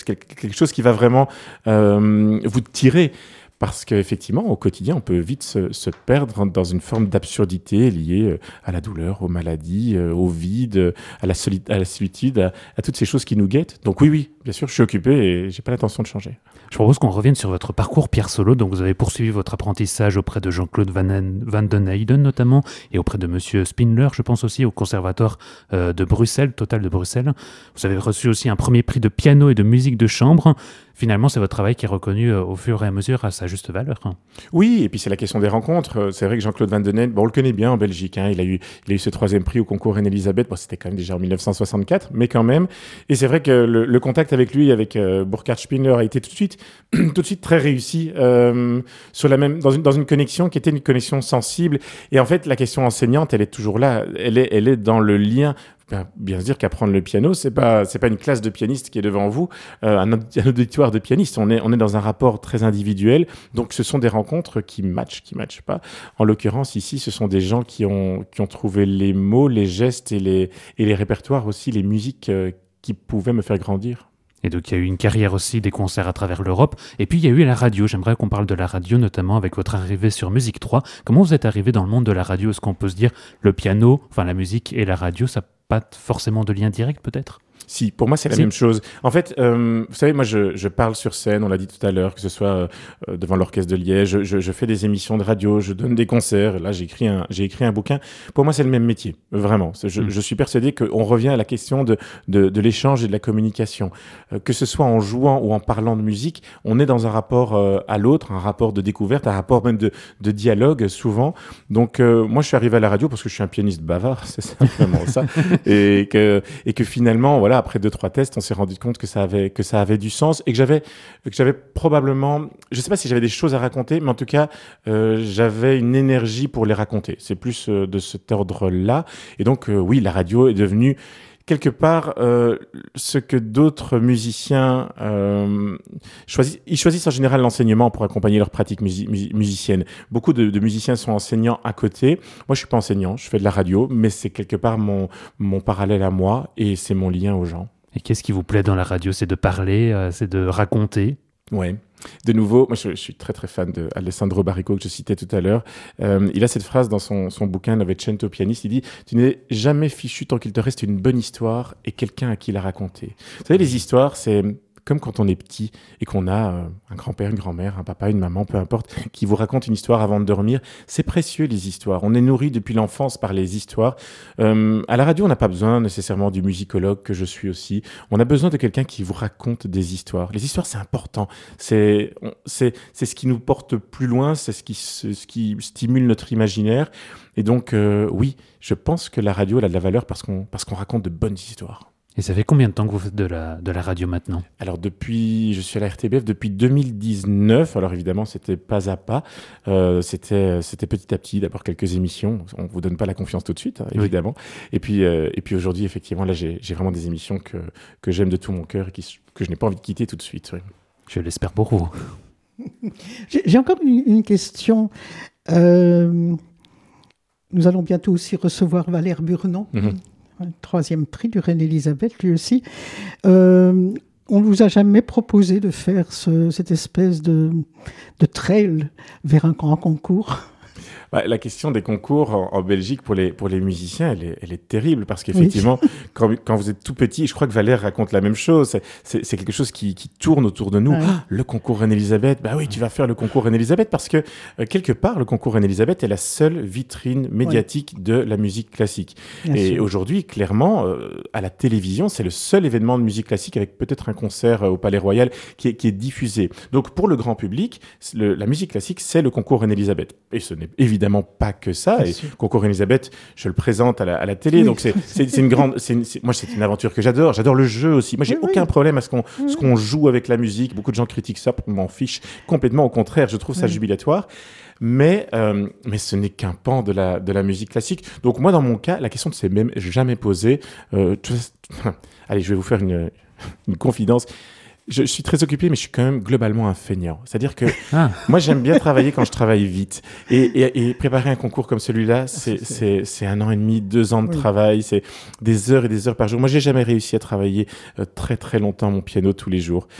quelque chose qui va vraiment vous tirer. Parce qu'effectivement, au quotidien, on peut vite se perdre dans une forme d'absurdité liée à la douleur, aux maladies, au vide, à la solitude, à toutes ces choses qui nous guettent. Donc oui, bien sûr, je suis occupé et j'ai pas l'intention de changer. Je propose qu'on revienne sur votre parcours, Pierre Solo. Donc, vous avez poursuivi votre apprentissage auprès de Jean-Claude Van den Eyden notamment, et auprès de Monsieur Spindler, je pense aussi, au Conservatoire de Bruxelles, Total de Bruxelles. Vous avez reçu aussi un premier prix de piano et de musique de chambre. Finalement, c'est votre travail qui est reconnu au fur et à mesure à sa juste valeur. Oui, et puis c'est la question des rencontres. C'est vrai que Jean-Claude Van den Eyden, on le connaît bien en Belgique. Il a eu ce 3e prix au concours Reine-Elisabeth. Bon, c'était quand même déjà en 1964, mais quand même. Et c'est vrai que le contact avec lui, avec Burkhard Spindler, a été tout de suite très réussi dans une connexion qui était une connexion sensible. Et en fait, la question enseignante, elle est toujours là. Elle est dans le lien. Bien se dire qu'apprendre le piano, c'est pas une classe de pianistes qui est devant vous, un auditoire de pianistes. On est dans un rapport très individuel. Donc, ce sont des rencontres qui matchent pas. En l'occurrence, ici, ce sont des gens qui ont trouvé les mots, les gestes et les répertoires aussi, les musiques qui pouvaient me faire grandir. Et donc, il y a eu une carrière aussi, des concerts à travers l'Europe. Et puis, il y a eu la radio. J'aimerais qu'on parle de la radio, notamment avec votre arrivée sur Musique 3. Comment vous êtes arrivé dans le monde de la radio ? Est-ce qu'on peut se dire le piano, enfin la musique et la radio, ça n'a pas forcément de lien direct peut-être ? Si, pour moi, c'est la même chose. En fait, vous savez, moi, je parle sur scène, on l'a dit tout à l'heure, que ce soit devant l'Orchestre de Liège, je fais des émissions de radio, je donne des concerts. Là, j'ai écrit un bouquin. Pour moi, c'est le même métier, vraiment. Je suis persuadé qu'on revient à la question de l'échange et de la communication. Que ce soit en jouant ou en parlant de musique, on est dans un rapport à l'autre, un rapport de découverte, un rapport même de dialogue, souvent. Donc, moi, je suis arrivé à la radio parce que je suis un pianiste bavard, c'est simplement ça. Et que finalement, voilà, après 2-3 tests, on s'est rendu compte que ça avait du sens et que j'avais probablement, je ne sais pas si j'avais des choses à raconter, mais en tout cas, j'avais une énergie pour les raconter. C'est plus de cet ordre-là. Et donc, oui, la radio est devenue quelque part ce que d'autres musiciens choisissent. Ils choisissent en général l'enseignement pour accompagner leur pratique musicienne. Beaucoup de musiciens sont enseignants à côté. Moi, je suis pas enseignant, je fais de la radio, mais c'est quelque part mon parallèle à moi et c'est mon lien aux gens. Et qu'est-ce qui vous plaît dans la radio ? C'est de parler, c'est de raconter ? Ouais. De nouveau, moi je suis très très fan de Alessandro Barrico que je citais tout à l'heure. Il a cette phrase dans son bouquin Novecento Pianiste, il dit « Tu n'es jamais fichu tant qu'il te reste une bonne histoire et quelqu'un à qui la raconter. » Vous savez, les histoires, c'est comme quand on est petit et qu'on a un grand-père, une grand-mère, un papa, une maman, peu importe, qui vous raconte une histoire avant de dormir. C'est précieux, les histoires. On est nourri depuis l'enfance par les histoires. À la radio, on n'a pas besoin nécessairement du musicologue que je suis aussi. On a besoin de quelqu'un qui vous raconte des histoires. Les histoires, c'est important. C'est ce qui nous porte plus loin, c'est ce qui stimule notre imaginaire. Et donc, oui, je pense que la radio, elle a de la valeur parce qu'on raconte de bonnes histoires. Et ça fait combien de temps que vous faites de la radio maintenant ? Alors je suis à la RTBF depuis 2019. Alors évidemment, c'était pas à pas. C'était petit à petit. D'abord quelques émissions. On vous donne pas la confiance tout de suite, hein, évidemment. Oui. Et puis aujourd'hui, effectivement, là, j'ai vraiment des émissions que j'aime de tout mon cœur et que je n'ai pas envie de quitter tout de suite. Oui. Je l'espère pour vous. J'ai encore une question. Nous allons bientôt aussi recevoir Valère Burnon. Mm-hmm. Un 3e prix du Reine-Elisabeth, lui aussi. On ne vous a jamais proposé de faire cette espèce de trail vers un grand concours ? La question des concours en Belgique pour les musiciens, elle est terrible parce qu'effectivement, oui. quand vous êtes tout petit, je crois que Valère raconte la même chose. C'est quelque chose qui tourne autour de nous. Ouais. Le concours Reine-Elisabeth, oui, tu vas faire le concours Reine-Elisabeth parce que quelque part, le concours Reine-Elisabeth est la seule vitrine médiatique de la musique classique. Bien et sûr. Aujourd'hui, clairement, à la télévision, c'est le seul événement de musique classique avec peut-être un concert au Palais Royal qui est diffusé. Donc pour le grand public, la musique classique, c'est le concours Reine-Elisabeth. Et ce n'est évidemment pas que ça. Et concours Elisabeth, je le présente à la télé. Oui. Donc c'est une grande. Moi, c'est une aventure que j'adore. J'adore le jeu aussi. Moi, j'ai aucun problème à ce qu'on joue avec la musique. Beaucoup de gens critiquent ça. Je m'en fiche complètement. Au contraire, je trouve ça jubilatoire. Mais ce n'est qu'un pan de la musique classique. Donc moi, dans mon cas, la question ne s'est même jamais posée. Allez, je vais vous faire une confidence. Je suis très occupé, mais je suis quand même globalement un feignant. C'est-à-dire que moi, j'aime bien travailler quand je travaille vite. Et préparer un concours comme celui-là, c'est 1 an et demi, 2 ans de travail, c'est des heures et des heures par jour. Moi, j'ai jamais réussi à travailler très très longtemps mon piano tous les jours.